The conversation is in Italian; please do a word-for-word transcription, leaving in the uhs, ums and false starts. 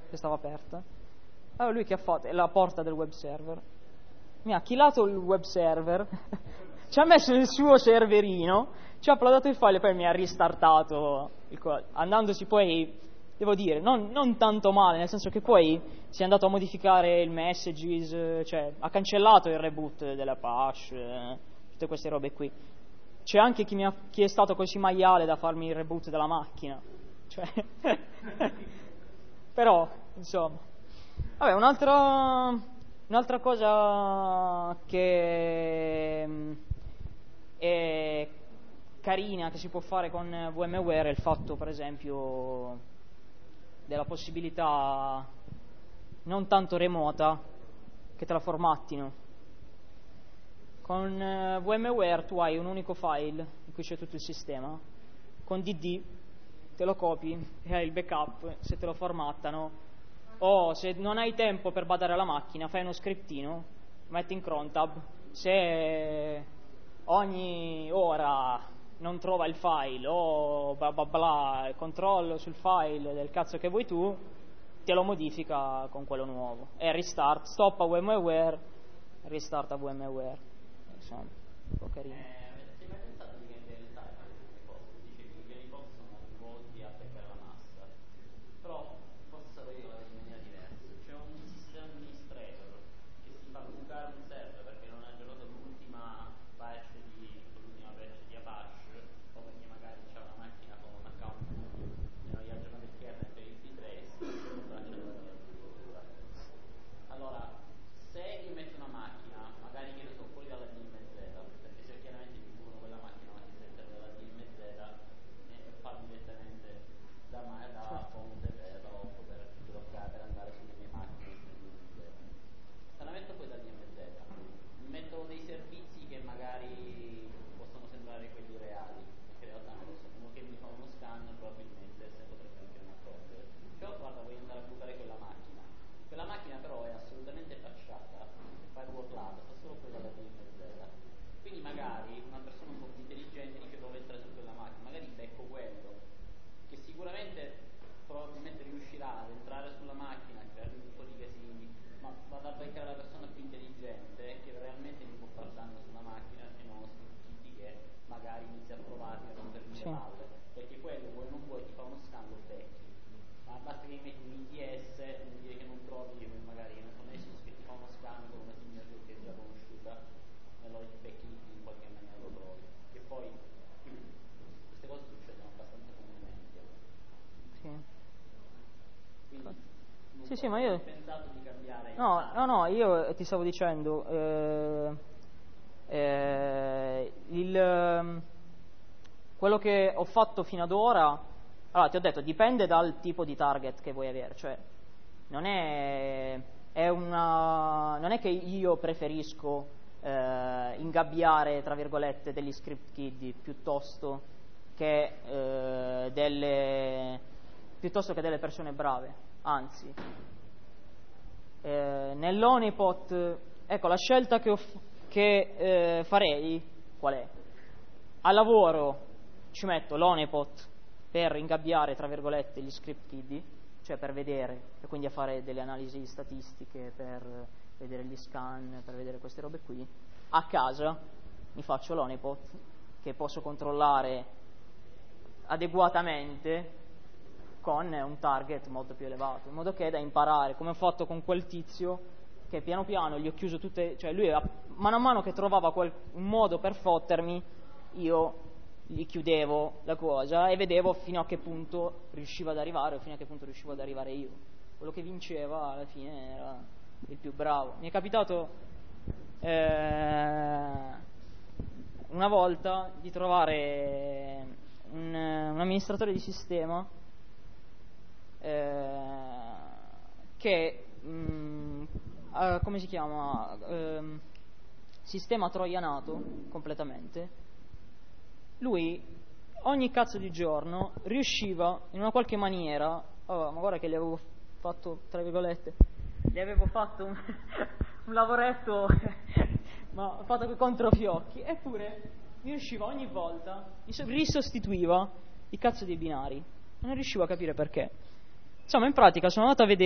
che stava aperta. Allora lui che ha fatto? È la porta del web server. Mi ha killato il web server, ci ha messo il suo serverino, ci ha uploadato il file e poi mi ha ristartato il co- andandosi poi, devo dire, non, non tanto male, nel senso che poi si è andato a modificare il messages, cioè ha cancellato il reboot dell'Apache, eh, tutte queste robe qui. C'è anche chi, mi ha, chi è stato così maiale da farmi il reboot della macchina, cioè però, insomma. Vabbè, un'altra, un'altra cosa che mh, è carina che si può fare con VMware è il fatto, per esempio, della possibilità non tanto remota che te la formattino. Con eh, VMware tu hai un unico file in cui c'è tutto il sistema, con D D te lo copi e hai il backup se te lo formattano, o se non hai tempo per badare alla macchina fai uno scriptino, metti in crontab, se ogni ora non trova il file o bla bla bla, controllo sul file del cazzo che vuoi tu, te lo modifica con quello nuovo e restart, stoppa VMware, restart a VMware. Insomma, un po' carino. Eh, avete mai pensato di cambiare il timer di Unipost? Dicevi che Unipost sono volti a beccare la massa, però forse sapevo in maniera diversa. C'è un sistema administrator che si fa bucare un server perché non ha aggiornato l'ultima patch di l'ultima patch di Apache, o perché magari c'è una macchina con un account e non gli ha aggiornato il kernel per il T-Trace, allora se io metto una macchina, magari che ne so, fuori dalla D M Z, perché se chiaramente mi buono quella macchina ma si sente dalla D M Z e fa direttamente da, da fonte per, per bloccare, per andare sulle mie macchine sulle D M Z. Se la metto poi da D M Z, metto dei servizi che magari possono sembrare quelli reali, perché in realtà non lo so, uno che mi fa uno scan probabilmente se potrebbe anche non accorgere. Cioè, guarda, voglio andare a bucare quella macchina. Quella macchina però è assolutamente patchata, firewallata, fa solo quella da D M Z. Quindi magari una persona un po' più intelligente dice dove entrare su quella macchina, magari becco quello, che sicuramente probabilmente riuscirà ad entrare sulla macchina, a creare un po' di casini, ma vado a beccare la persona più intelligente che realmente mi può far danno sulla macchina e non scritti che magari inizia a provarmi a rompermi le palle, perché quello vuoi non vuoi ti fa uno scan lo becchi. Ma basta che metti un I T S, vuol dire che non trovi, che magari non so nessuno che ti fa uno scan con una signature che è già conosciuta, e lo becchi in qualche maniera lo trovi. Che poi queste cose succedono abbastanza comunemente. Sì. Quindi non Sì, so, sì, ma io... ho pensato di cambiare. No, no, no, io ti stavo dicendo, eh, eh, il, quello che ho fatto fino ad ora, allora ti ho detto, dipende dal tipo di target che vuoi avere, cioè non è, è una, non è che io preferisco eh, ingabbiare, tra virgolette, degli script kiddie piuttosto che, eh, delle, piuttosto che delle persone brave, anzi. Eh, nell'Honeypot, ecco, la scelta che, ho, che eh, farei qual è? Al lavoro ci metto l'Honeypot per ingabbiare, tra virgolette, gli script kiddie, cioè per vedere, e quindi a fare delle analisi statistiche, per vedere gli scan, per vedere queste robe qui. A casa mi faccio l'Honeypot che posso controllare adeguatamente con un target molto più elevato, in modo che è da imparare, come ho fatto con quel tizio che piano piano gli ho chiuso tutte, cioè lui mano a mano che trovava quel, un modo per fottermi, io gli chiudevo la cosa e vedevo fino a che punto riusciva ad arrivare o fino a che punto riuscivo ad arrivare io. Quello che vinceva alla fine era il più bravo. Mi è capitato eh, una volta di trovare un, un amministratore di sistema Eh, che mh, uh, come si chiama uh, sistema troianato completamente. Lui ogni cazzo di giorno riusciva in una qualche maniera, oh, ma guarda che gli avevo fatto, tra virgolette, gli avevo fatto un, un lavoretto ma fatto contro fiocchi, eppure mi riusciva ogni volta, mi risostituiva i cazzo dei binari, non riuscivo a capire perché. Insomma, in pratica sono andato a vedere